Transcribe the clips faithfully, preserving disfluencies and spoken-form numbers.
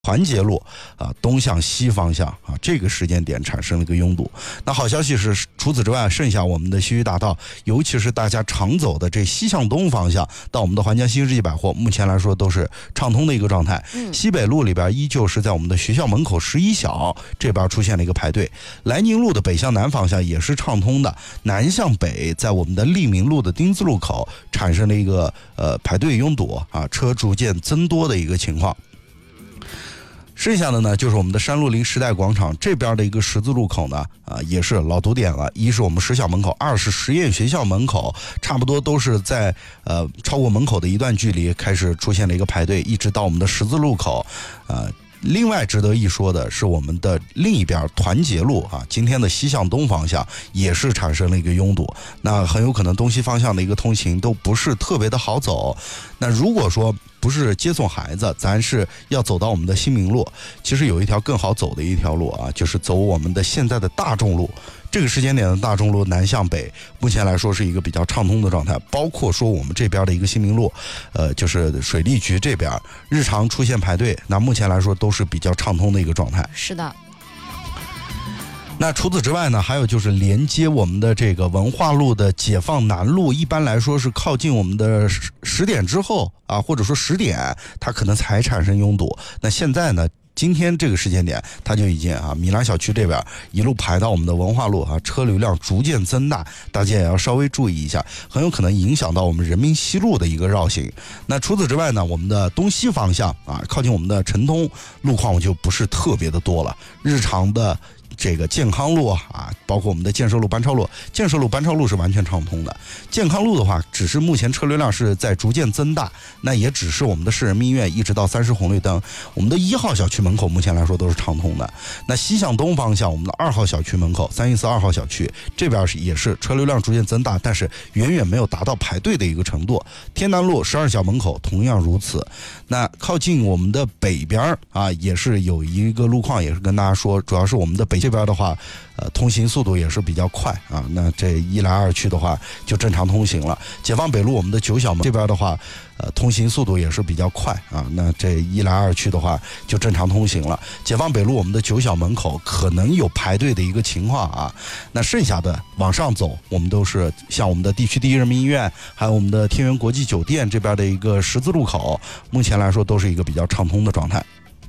团结路啊，东向西方向啊，这个时间点产生了一个拥堵。那好消息是，除此之外，剩下我们的西域大道，尤其是大家常走的这西向东方向，到我们的环江新世纪百货，目前来说都是畅通的一个状态。嗯、西北路里边依旧是在我们的学校门口十一小这边出现了一个排队，莱宁路的北向南方向也是畅通的，南向北在我们的利民路的丁字路口产生了一个呃排队拥堵啊，车逐渐增多的一个情况。剩下的呢，就是我们的山路林时代广场这边的一个十字路口呢，啊，也是老堵点了。一是我们实小门口，二是实验学校门口，差不多都是在呃超过门口的一段距离开始出现了一个排队，一直到我们的十字路口，呃。另外值得一说的是，我们的另一边团结路啊，今天的西向东方向也是产生了一个拥堵，那很有可能东西方向的一个通行都不是特别的好走。那如果说不是接送孩子，咱是要走到我们的新民路，其实有一条更好走的一条路啊，就是走我们的现在的大众路。这个时间点的大众路南向北，目前来说是一个比较畅通的状态，包括说我们这边的一个新民路，呃，就是水利局这边日常出现排队，那目前来说都是比较畅通的一个状态。 是的。 那除此之外呢，还有就是连接我们的这个文化路的解放南路，一般来说是靠近我们的十点之后啊，或者说十点，它可能才产生拥堵。那现在呢？今天这个时间点，它就已经啊，米兰小区这边一路排到我们的文化路啊，车流量逐渐增大，大家也要稍微注意一下，很有可能影响到我们人民西路的一个绕行。那除此之外呢，我们的东西方向啊，靠近我们的城通路况就不是特别的多了，日常的。这个健康路啊，包括我们的建设路、班超路，建设路、班超路是完全畅通的。健康路的话，只是目前车流量是在逐渐增大，那也只是我们的市人民医院一直到三十红绿灯，我们的一号小区门口目前来说都是畅通的。那西向东方向，我们的二号小区门口，三一四二号小区这边是也是车流量逐渐增大，但是远远没有达到排队的一个程度。天南路十二小门口同样如此。那靠近我们的北边啊，也是有一个路况，也是跟大家说，主要是我们的北这边的话，呃，通行速度也是比较快啊。那这一来二去的话，就正常通行了。解放北路我们的九小门这边的话，呃，通行速度也是比较快啊。那这一来二去的话，就正常通行了。解放北路我们的九小门口可能有排队的一个情况啊。那剩下的往上走，我们都是像我们的地区第一人民医院，还有我们的天元国际酒店这边的一个十字路口，目前来说都是一个比较畅通的状态。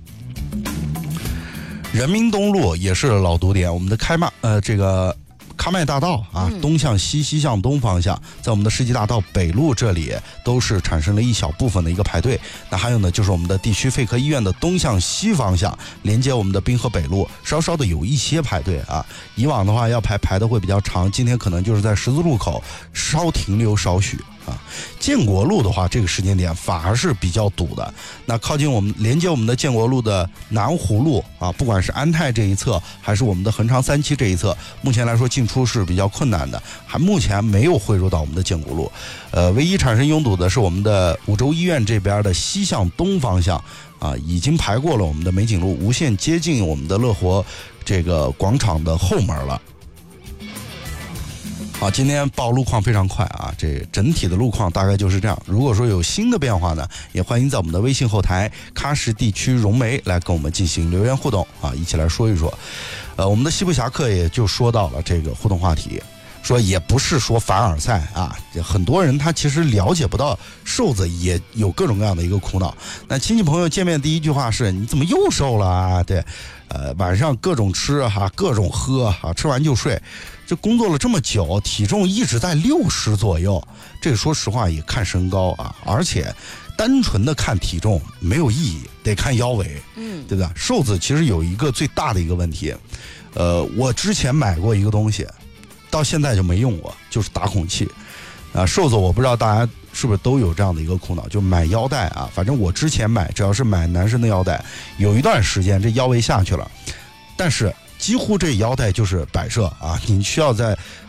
人民东路也是老堵点，我们的开麦呃这个喀麦大道啊，东向西，西向东方向，在我们的世纪大道北路这里都是产生了一小部分的一个排队。那还有呢，就是我们的地区肺科医院的东向西方向，连接我们的滨河北路，稍稍的有一些排队啊。以往的话要排排的会比较长，今天可能就是在十字路口稍停留少许。啊，建国路的话，这个时间点反而是比较堵的。那靠近我们连接我们的建国路的南湖路啊，不管是安泰这一侧，还是我们的恒昌三期这一侧，目前来说进出是比较困难的，还目前没有汇入到我们的建国路。呃，唯一产生拥堵的是我们的五洲医院这边的西向东方向啊，已经排过了我们的美景路，无限接近我们的乐活这个广场的后门了。好，今天报路况非常快啊，这整体的路况大概就是这样。如果说有新的变化呢，也欢迎在我们的微信后台喀什地区融媒来跟我们进行留言互动啊，一起来说一说。呃，我们的西部侠客也就说到了这个互动话题，说也不是说凡尔赛啊，很多人他其实了解不到瘦子也有各种各样的一个苦恼。那亲戚朋友见面第一句话是你怎么又瘦了啊？对，呃，晚上各种吃哈、啊，各种喝啊，吃完就睡。这工作了这么久，体重一直在六十左右，这个说实话也看身高啊，而且单纯的看体重没有意义，得看腰围，嗯，对吧？瘦子其实有一个最大的一个问题，呃，我之前买过一个东西，到现在就没用过，就是打孔器啊。瘦子我不知道大家是不是都有这样的一个苦恼，就买腰带啊。反正我之前买，只要是买男生的腰带，有一段时间这腰围下去了，但是几乎这腰带就是摆设啊，你需要在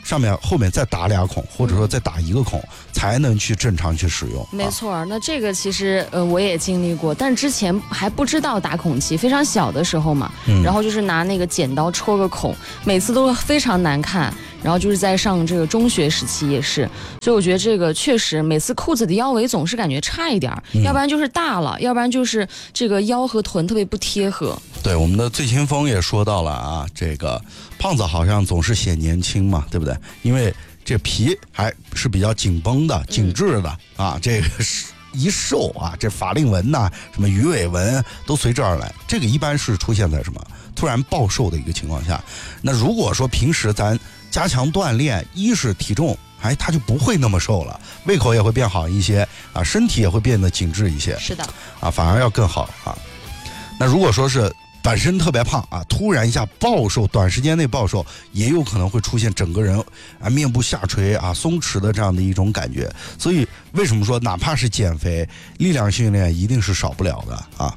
上面后面再打俩孔，或者说再打一个孔，嗯、才能去正常去使用。 没错，啊、那这个其实呃我也经历过，但之前还不知道打孔器，非常小的时候嘛，嗯、然后就是拿那个剪刀戳个孔，每次都非常难看。然后就是在上这个中学时期也是，所以我觉得这个确实每次裤子的腰围总是感觉差一点，嗯、要不然就是大了，要不然就是这个腰和臀特别不贴合。 对，我们的醉清风也说到了啊，这个胖子好像总是显年轻嘛，对不对？因为这皮还是比较紧绷的、紧致的、嗯、啊，这个是。一瘦啊，这法令纹呐、啊，什么鱼尾纹都随之而来。这个一般是出现在什么突然暴瘦的一个情况下。那如果说平时咱加强锻炼，一是体重，哎，它就不会那么瘦了，胃口也会变好一些啊，身体也会变得紧致一些。 是的， 啊，反而要更好啊。那如果说是本身特别胖啊，突然一下暴瘦，短时间内暴瘦，也有可能会出现整个人啊面部下垂啊松弛的这样的一种感觉。所以为什么说哪怕是减肥，力量训练一定是少不了的啊。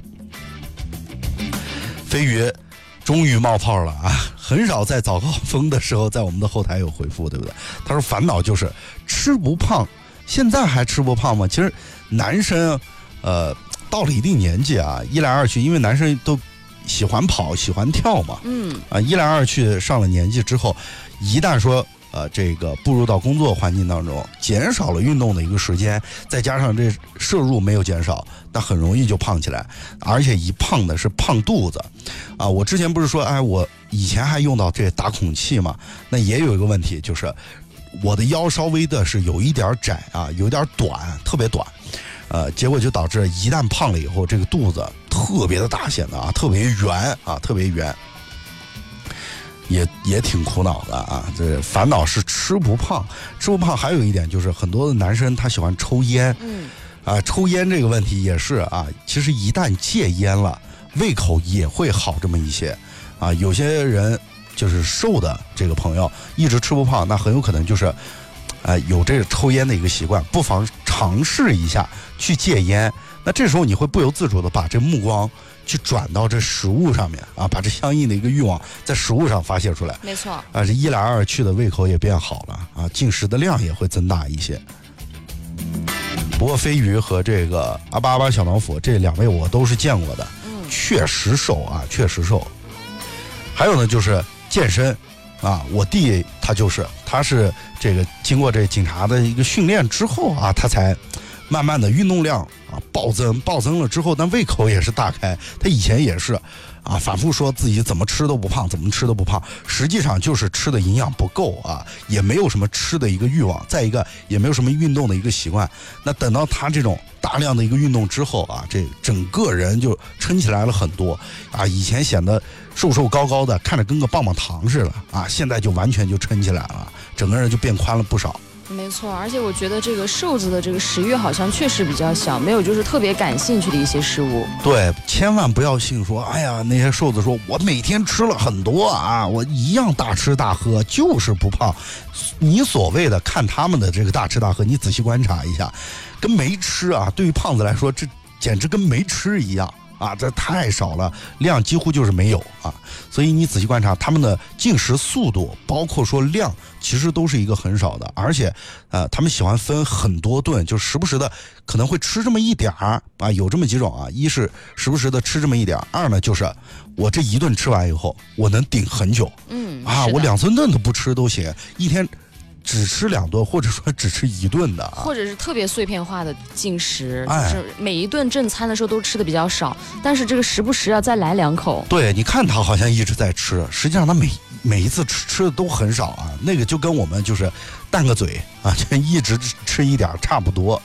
飞鱼终于冒泡了啊！很少在早高峰的时候在我们的后台有回复，对不对？他说烦恼就是吃不胖，现在还吃不胖吗？其实男生呃到了一定年纪啊，一来二去，因为男生都喜欢跑喜欢跳嘛，嗯啊，一来二去上了年纪之后，一旦说呃这个步入到工作环境当中，减少了运动的一个时间，再加上这摄入没有减少，那很容易就胖起来，而且一胖的是胖肚子啊。我之前不是说哎我以前还用到这打孔器嘛，那也有一个问题，就是我的腰稍微的是有一点窄啊，有点短，特别短。呃，结果就导致一旦胖了以后，这个肚子特别的大，显得啊特别圆啊，特别圆，也也挺苦恼的啊。这烦恼是吃不胖，吃不胖还有一点就是很多的男生他喜欢抽烟，嗯，啊，抽烟这个问题也是啊，其实一旦戒烟了，胃口也会好这么一些啊。有些人就是瘦的这个朋友一直吃不胖，那很有可能就是。呃，有这个抽烟的一个习惯，不妨尝试一下去戒烟。那这时候你会不由自主的把这目光去转到这食物上面啊，把这相应的一个欲望在食物上发泄出来。 没错。 啊，这一来二去的胃口也变好了啊，进食的量也会增大一些。不过飞鱼和这个阿巴阿巴小老虎这两位我都是见过的，嗯，确实瘦啊，确实瘦。还有呢，就是健身。啊，我弟他就是，他是这个经过这警察的一个训练之后啊，他才慢慢的运动量啊暴增，暴增了之后，但胃口也是大开。他以前也是啊，反复说自己怎么吃都不胖，怎么吃都不胖，实际上就是吃的营养不够啊，也没有什么吃的一个欲望，再一个也没有什么运动的一个习惯。那等到他这种大量的一个运动之后啊，这整个人就撑起来了很多啊，以前显得瘦瘦高高的，看着跟个棒棒糖似的啊，现在就完全就撑起来了，整个人就变宽了不少。 没错，而且我觉得这个瘦子的这个食欲好像确实比较小，没有就是特别感兴趣的一些食物。 对，千万不要信说，哎呀，那些瘦子说我每天吃了很多啊，我一样大吃大喝，就是不胖。你所谓的看他们的这个大吃大喝，你仔细观察一下，跟没吃啊，对于胖子来说，这简直跟没吃一样。啊，这太少了，量几乎就是没有啊，所以你仔细观察他们的进食速度，包括说量，其实都是一个很少的，而且，呃，他们喜欢分很多顿，就时不时的可能会吃这么一点儿啊，有这么几种啊，一是时不时的吃这么一点儿，二呢就是我这一顿吃完以后，我能顶很久，嗯，啊，我两三顿都不吃都行，一天。只吃两顿，或者说只吃一顿的、啊， 或者是特别碎片化的进食，哎、就是每一顿正餐的时候都吃的比较少，但是这个时不时要再来两口。 对，你看他好像一直在吃，实际上他每每一次吃吃的都很少啊，那个就跟我们就是淡个嘴啊，就一直吃一点差不多。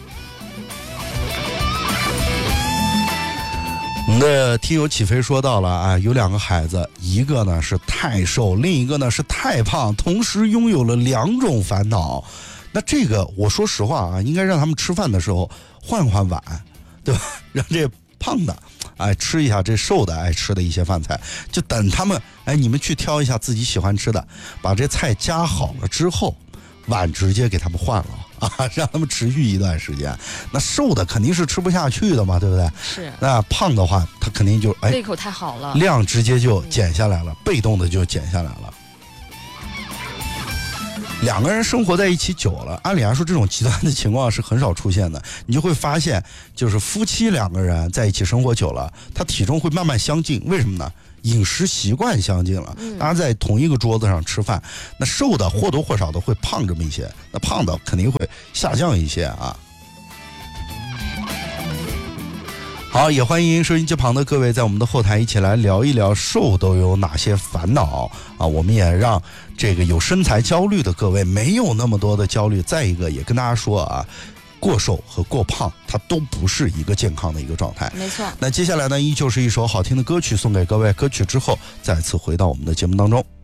我们的听友起飞说到了啊，有两个孩子，一个呢是太瘦，另一个呢是太胖，同时拥有了两种烦恼。那这个我说实话啊，应该让他们吃饭的时候换换碗，对吧？让这胖的哎吃一下这瘦的爱吃的一些饭菜，就等他们哎你们去挑一下自己喜欢吃的，把这菜夹好了之后，碗直接给他们换了。啊，让他们持续一段时间。那瘦的肯定是吃不下去的嘛，对不对？ 是。 那胖的话，他肯定就哎胃口太好了， 量直接就减下来了，嗯、被动的就减下来了。 两个人生活在一起久了，按理来说这种极端的情况是很少出现的。你就会发现，就是夫妻两个人在一起生活久了，他体重会慢慢相近。为什么呢？饮食习惯相近了，大家在同一个桌子上吃饭，那瘦的或多或少的会胖这么一些，那胖的肯定会下降一些啊。好，也欢迎收音机旁的各位在我们的后台一起来聊一聊瘦都有哪些烦恼啊！我们也让这个有身材焦虑的各位没有那么多的焦虑。再一个，也跟大家说啊，过瘦和过胖它都不是一个健康的一个状态。 没错。 那接下来呢，依旧是一首好听的歌曲送给各位，歌曲之后再次回到我们的节目当中。